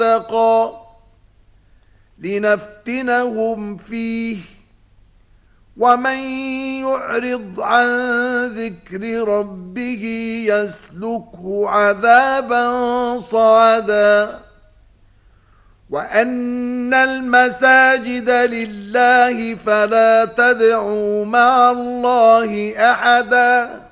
اتقى لنفتنهم فيه ومن يعرض عن ذكر ربه يسلكه عذابا صعدا وأن المساجد لله فلا تدعوا مع الله أحدا